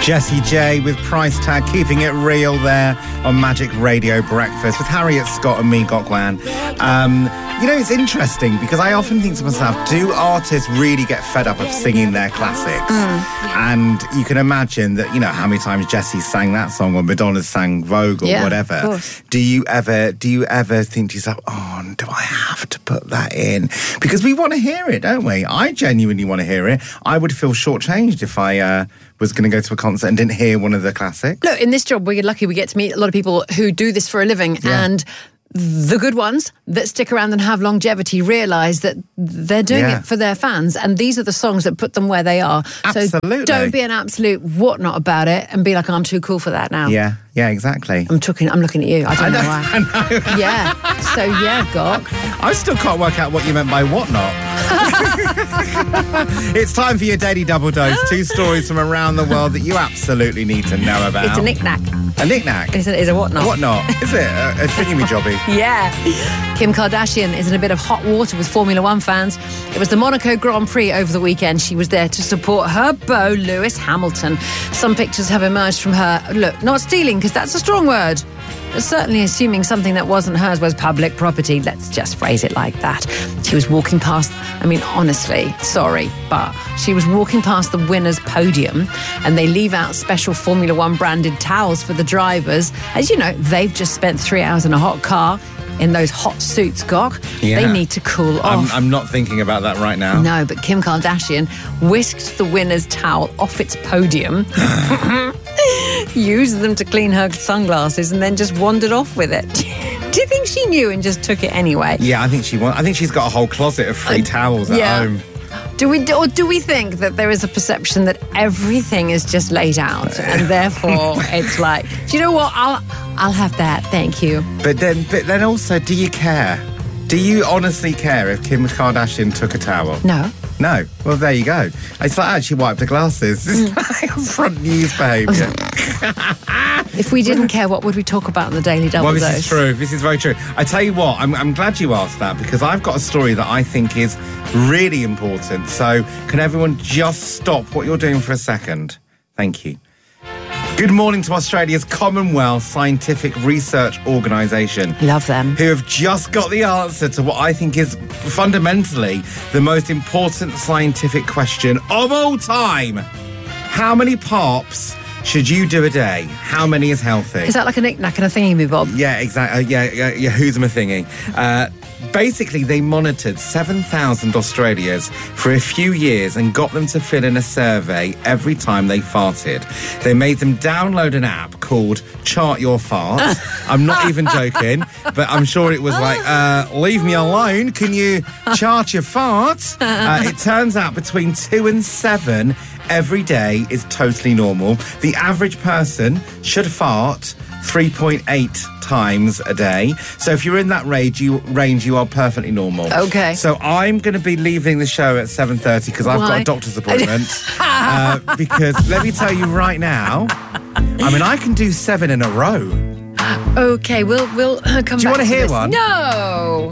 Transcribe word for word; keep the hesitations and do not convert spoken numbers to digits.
Jessie J with Price Tag, keeping it real there on Magic Radio Breakfast with Harriet Scott and me, Gokwan. Um, you know, it's interesting because I often think to myself, do artists really get fed up of singing their classics? Mm. And you can imagine that, you know, how many times Jessie sang that song or Madonna sang Vogue or yeah, whatever. Of course. Do you ever, do you ever think to yourself, oh, do I have to put that in? Because we want to hear it, don't we? I genuinely want to hear it. I would feel shortchanged if I uh, was going to go to a concert and didn't hear one of the classics. Look, in this job, we're lucky we get to meet a lot of people who do this for a living, Yeah. and the good ones that stick around and have longevity realise that they're doing Yeah. it for their fans, and these are the songs that put them where they are. Absolutely. So don't be an absolute whatnot about it and be like, I'm too cool for that now. Yeah, yeah, exactly. I'm talking. I'm looking at you. I don't I know, know why. I know. Yeah. So yeah, Gok. I still can't work out what you meant by whatnot. It's time for your daily double dose. Two stories from around the world that you absolutely need to know about. It's a knick-knack. A knick-knack? It's a, it's a whatnot. Whatnot? Is it? A, a thingy-me-jobby? Yeah. Kim Kardashian is in a bit of hot water with Formula One fans. It was the Monaco Grand Prix over the weekend. She was there to support her beau, Lewis Hamilton. Some pictures have emerged from her, look, not stealing, because that's a strong word, but certainly assuming something that wasn't hers was public property. Let's just phrase it like that. She was walking past, I mean, honestly, sorry, but she was walking past the winner's podium, and they leave out special Formula One branded towels for the drivers. As you know, they've just spent three hours in a hot car in those hot suits, Gok. Yeah. They need to cool I'm, off. I'm not thinking about that right now. No, but Kim Kardashian whisked the winner's towel off its podium, used them to clean her sunglasses, and then just wandered off with it. Do you think she knew and just took it anyway? Yeah, I think she want, I think she's got a whole closet of free Uh, towels at yeah. home. Do we, or do we think that there is a perception that everything is just laid out, and therefore it's like, do you know what? I'll, I'll have that. Thank you. But then, but then also, do you care? Do you honestly care if Kim Kardashian took a towel? No. No. Well, there you go. It's like, actually wiped her glasses. This is like front news behaviour. If we didn't care, what would we talk about in the Daily Double Well, this Dose? is true. This is very true. I tell you what, I'm, I'm glad you asked that, because I've got a story that I think is really important. So can everyone just stop what you're doing for a second? Thank you. Good morning to Australia's Commonwealth Scientific Research Organisation. Love them. Who have just got the answer to what I think is fundamentally the most important scientific question of all time. How many pops should you do a day? How many is healthy? Is that like a knick-knack and a thingy-me-bob? Yeah, exactly. Uh, yeah, yeah, yeah, who's my thingy? Uh, basically, they monitored seven thousand Australians for a few years and got them to fill in a survey every time they farted. They made them download an app called Chart Your Fart. I'm not even joking, but I'm sure it was like, uh, leave me alone. Can you chart your fart? Uh, it turns out between two and seven every day is totally normal. The average person should fart three point eight times a day. So if you're in that range, you range, you are perfectly normal. Okay. So I'm going to be leaving the show at seven thirty because I've got Why? a doctor's appointment. uh, because let me tell you right now, I mean, I can do seven in a row. Okay, we'll we'll uh, come Do you back wanna to hear this. one? No.